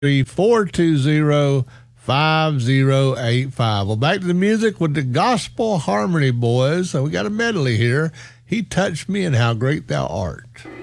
420-5085. Well, back to the music with the Gospel Harmony Boys. So we got a medley here. He touched me and how great thou art.